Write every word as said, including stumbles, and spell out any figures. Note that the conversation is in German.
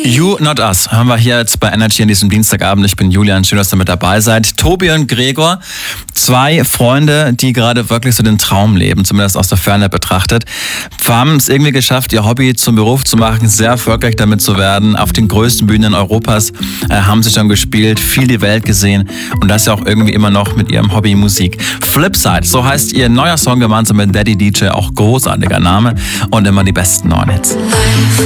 You Not Us haben wir hier jetzt bei Energy an diesem Dienstagabend. Ich bin Julian, schön, dass ihr mit dabei seid. Tobi und Gregor, zwei Freunde, die gerade wirklich so den Traum leben, zumindest aus der Ferne betrachtet. Haben es irgendwie geschafft, ihr Hobby zum Beruf zu machen, sehr erfolgreich damit zu werden. Auf den größten Bühnen Europas äh, haben sie schon gespielt, viel die Welt gesehen und das ja auch irgendwie immer noch mit ihrem Hobby Musik. Flipside, so heißt ihr neuer Song gemeinsam mit Daddy D J, auch großartiger Name und immer die besten neuen Hits.